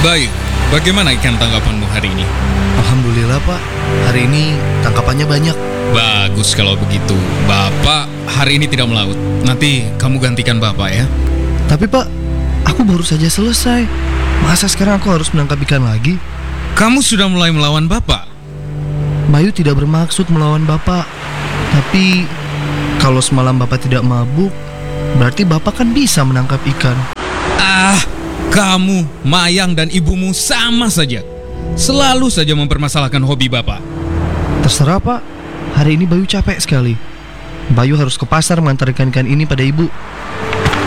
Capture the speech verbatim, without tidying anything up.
Baik, bagaimana ikan tangkapanmu hari ini? Alhamdulillah Pak, hari ini tangkapannya banyak. Bagus kalau begitu. Bapak hari ini tidak melaut. Nanti kamu gantikan Bapak ya. Tapi Pak, aku baru saja selesai. Masa sekarang aku harus menangkap ikan lagi? Kamu sudah mulai melawan Bapak. Bayu tidak bermaksud melawan Bapak. Tapi kalau semalam Bapak tidak mabuk, berarti Bapak kan bisa menangkap ikan. Ah, kamu, Mayang dan ibumu sama saja. Selalu saja mempermasalahkan hobi Bapak. Terserah Pak, hari ini Bayu capek sekali. Bayu harus ke pasar mengantar ikan-ikan ini pada ibu.